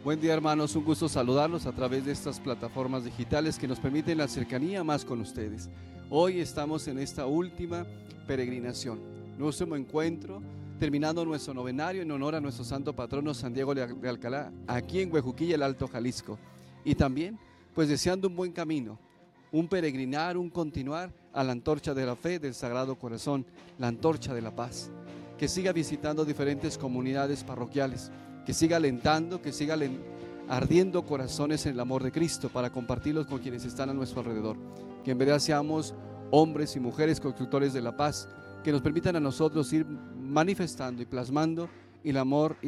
Buen día, hermanos, un gusto saludarlos a través de estas plataformas digitales que nos permiten la cercanía más con ustedes. Hoy estamos en esta última peregrinación, nuestro último encuentro, terminando nuestro novenario en honor a nuestro santo patrono San Diego de Alcalá, aquí en Huejuquilla, el Alto Jalisco. Y también, pues deseando un buen camino, un peregrinar, un continuar a la antorcha de la fe del Sagrado Corazón, la antorcha de la paz, que siga visitando diferentes comunidades parroquiales, que siga alentando, que siga ardiendo corazones en el amor de Cristo para compartirlos con quienes están a nuestro alrededor. Que en verdad seamos hombres y mujeres constructores de la paz, que nos permitan a nosotros ir manifestando y plasmando el amor y